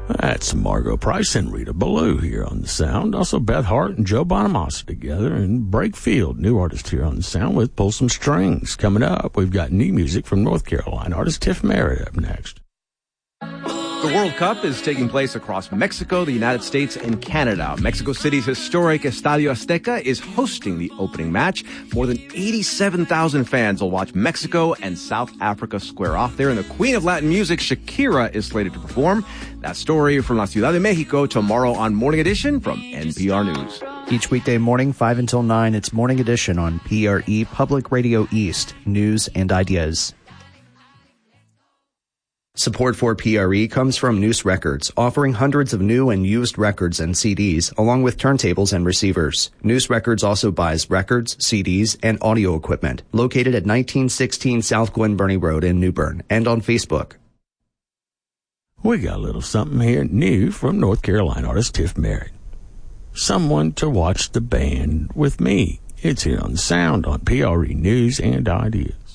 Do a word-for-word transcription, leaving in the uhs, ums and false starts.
That's Margot Price and Rita Ballou here on The Sound. Also Beth Hart and Joe Bonamassa together, and Breakfield, new artist here on The Sound with Pull Some Strings. Coming up, we've got new music from North Carolina artist Tiff Merritt up next. The World Cup is taking place across Mexico, the United States, and Canada. Mexico City's historic Estadio Azteca is hosting the opening match. More than eighty-seven thousand fans will watch Mexico and South Africa square off there. And the queen of Latin music, Shakira, is slated to perform. That story from La Ciudad de Mexico tomorrow on Morning Edition from N P R News. Each weekday morning, five until nine, it's Morning Edition on P R E Public Radio East. News and ideas. Support for P R E comes from Noose Records, offering hundreds of new and used records and C Ds, along with turntables and receivers. Noose Records also buys records, C Ds, and audio equipment. Located at nineteen sixteen South Gwen Burnie Road in New Bern, and on Facebook. We got a little something here new from North Carolina artist Tiff Merritt. Someone to watch the band with me. It's here on The Sound on P R E News and Ideas.